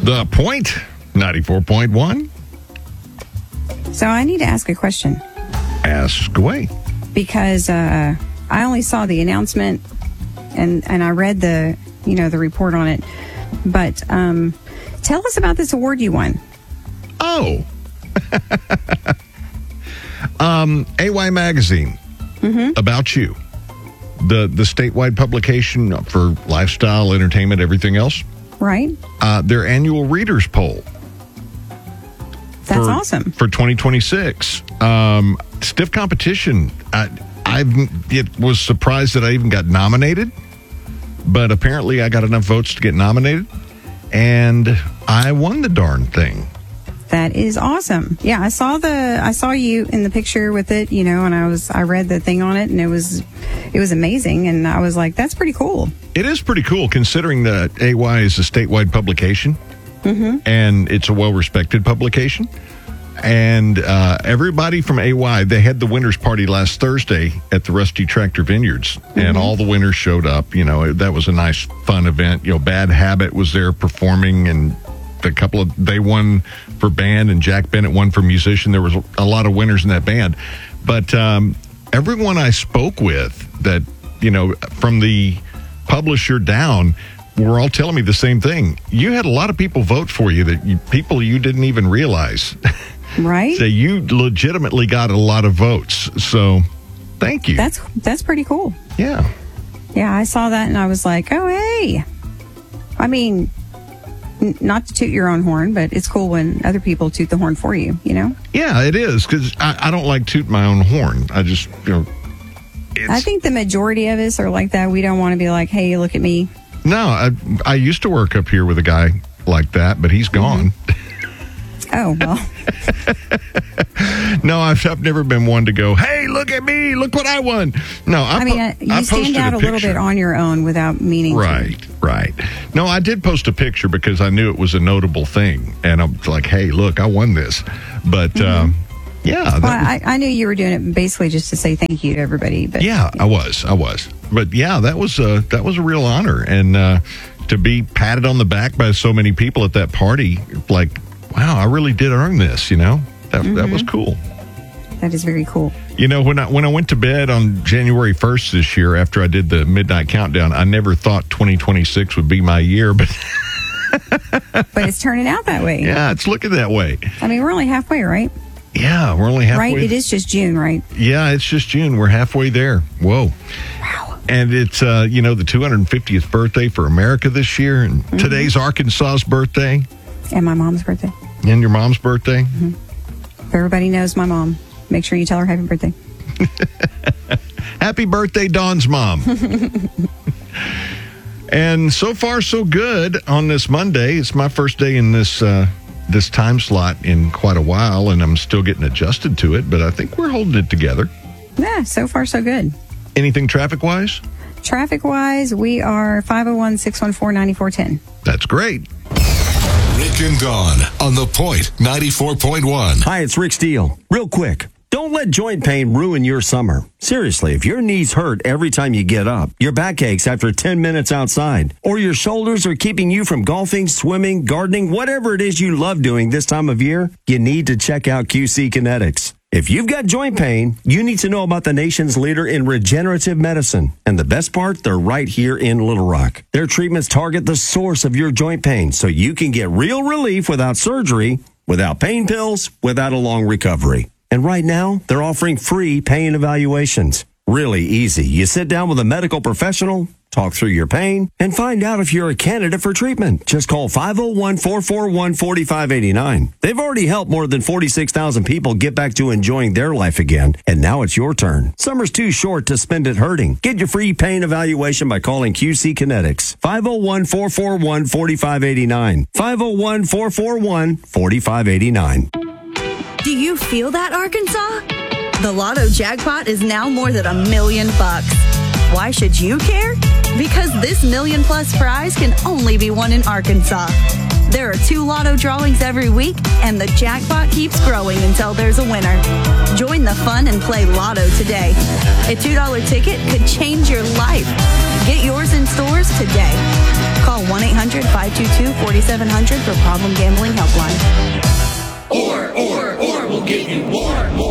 The Point, 94.1. So I need to ask a question. Ask away. Because I only saw the announcement and I read the report on it. But tell us about this award you won. Oh. AY Magazine, About You. The statewide publication for lifestyle, entertainment, everything else. Right. Their annual readers poll. That's awesome. For 2026. Stiff competition. I was surprised that I even got nominated, but apparently I got enough votes to get nominated, and I won the darn thing. That is awesome. Yeah, I saw you in the picture with it, and I read the thing on it, and it was amazing, and I was like, that's pretty cool. It is pretty cool considering that AY is a statewide publication, and it's a well-respected publication. And everybody from AY, they had the winners party last Thursday at the Rusty Tractor Vineyards, and all the winners showed up. That was a nice, fun event. Bad Habit was there performing, and they won for band, and Jack Bennett won for musician. There was a lot of winners in that band. But everyone I spoke with that, from the publisher down, were all telling me the same thing. You had a lot of people vote for you, people you didn't even realize. Right. So you legitimately got a lot of votes. So thank you. That's pretty cool. Yeah. Yeah, I saw that and I was like, oh, hey. I mean, not to toot your own horn, but it's cool when other people toot the horn for you, Yeah, it is, because I don't like toot my own horn. I just, I think the majority of us are like that. We don't want to be like, hey, look at me. No, I used to work up here with a guy like that, but he's gone. Oh, well. No, I've never been one to go, hey, look at me, look what I won. No, you stand out a little bit on your own without meaning to. Right. No, I did post a picture because I knew it was a notable thing. And I'm like, hey, look, I won this. But, yeah. Well, I knew you were doing it basically just to say thank you to everybody. But yeah, I was. But, yeah, that was a real honor. And to be patted on the back by so many people at that party, like, wow, I really did earn this, That was cool. That is very cool. When I went to bed on January 1st this year, after I did the midnight countdown, I never thought 2026 would be my year, but but it's turning out that way. Yeah, it's looking that way. I mean, we're only halfway, right? Yeah, we're only halfway. Right, it is just June, right? Yeah, it's just June. We're halfway there. Whoa. Wow. And it's, the 250th birthday for America this year, and today's Arkansas's birthday. And my mom's birthday. And your mom's birthday? If everybody knows my mom, make sure you tell her happy birthday. Happy birthday, Dawn's mom. And so far, so good on this Monday. It's my first day in this time slot in quite a while, and I'm still getting adjusted to it, but I think we're holding it together. Yeah, so far, so good. Anything traffic-wise? Traffic-wise, we are 501-614-9410. That's great. Rick and Dawn on The Point 94.1. Hi, it's Rick Steele. Real quick, don't let joint pain ruin your summer. Seriously, if your knees hurt every time you get up, your back aches after 10 minutes outside, or your shoulders are keeping you from golfing, swimming, gardening, whatever it is you love doing this time of year, you need to check out QC Kinetics. If you've got joint pain, you need to know about the nation's leader in regenerative medicine. And the best part, they're right here in Little Rock. Their treatments target the source of your joint pain so you can get real relief without surgery, without pain pills, without a long recovery. And right now, they're offering free pain evaluations. Really easy. You sit down with a medical professional, talk through your pain, and find out if you're a candidate for treatment. Just call 501-441-4589. They've already helped more than 46,000 people get back to enjoying their life again, and now it's your turn. Summer's too short to spend it hurting. Get your free pain evaluation by calling QC Kinetics. 501-441-4589. 501-441-4589. Do you feel that, Arkansas? The Lotto jackpot is now more than $1 million. Why should you care? Because this $1 million+ prize can only be won in Arkansas. There are 2 Lotto drawings every week, and the jackpot keeps growing until there's a winner. Join the fun and play Lotto today. A $2 ticket could change your life. Get yours in stores today. Call 1-800-522-4700 for Problem Gambling Helpline. Or we'll give you more.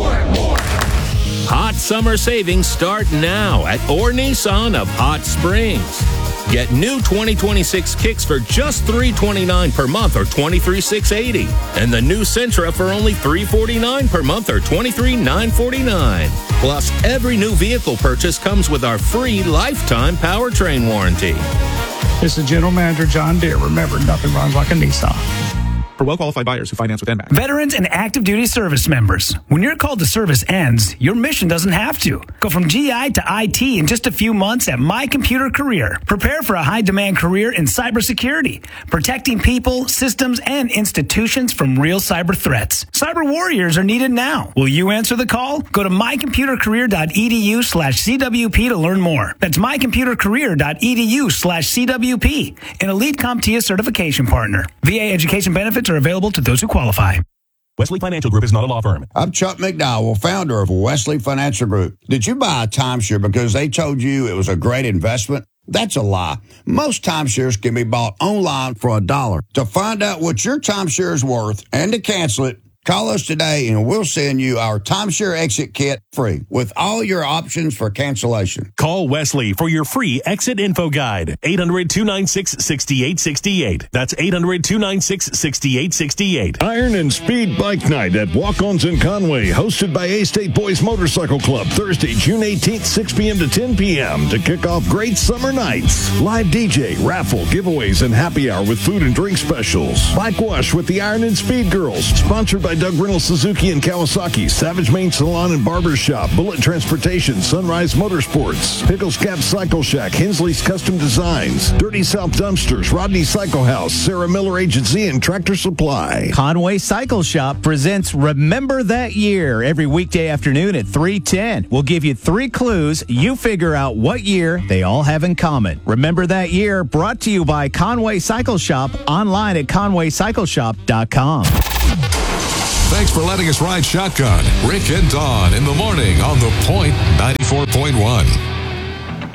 Hot summer savings start now at Or Nissan of Hot Springs. Get new 2026 Kicks for just $329 per month or $23,680. And the new Sentra for only $349 per month or $23,949. Plus, every new vehicle purchase comes with our free lifetime powertrain warranty. This is General Manager John Deere. Remember, nothing runs like a Nissan. For well-qualified buyers who finance with NMAX. Veterans and active duty service members. When your call to service ends, your mission doesn't have to. Go from GI to IT in just a few months at My Computer Career. Prepare for a high-demand career in cybersecurity, protecting people, systems, and institutions from real cyber threats. Cyber warriors are needed now. Will you answer the call? Go to mycomputercareer.edu/CWP to learn more. That's mycomputercareer.edu/CWP. An Elite CompTIA certification partner. VA education benefits are available to those who qualify. Wesley Financial Group is not a law firm. I'm Chuck McDowell, founder of Wesley Financial Group. Did you buy a timeshare because they told you it was a great investment? That's a lie. Most timeshares can be bought online for $1. To find out what your timeshare is worth and to cancel it, call us today and we'll send you our timeshare exit kit free with all your options for cancellation. Call Wesley for your free exit info guide. 800-296-6868. That's 800-296-6868. Iron and Speed Bike Night at Walk-Ons in Conway, hosted by A-State Boys Motorcycle Club, Thursday, June 18th, 6 p.m. to 10 p.m. to kick off great summer nights. Live DJ, raffle, giveaways, and happy hour with food and drink specials. Bike wash with the Iron and Speed Girls, sponsored by Doug Reynolds Suzuki and Kawasaki, Savage Main Salon and Barber Shop, Bullet Transportation, Sunrise Motorsports, Pickles Cap Cycle Shack, Hensley's Custom Designs, Dirty South Dumpsters, Rodney Cycle House, Sarah Miller Agency, and Tractor Supply. Conway Cycle Shop presents Remember That Year every weekday afternoon at 3:10. We'll give you 3 clues. You figure out what year they all have in common. Remember That Year, brought to you by Conway Cycle Shop, online at conwaycycleshop.com. Thanks for letting us ride shotgun. Rick and Dawn in the morning on The Point 94.1.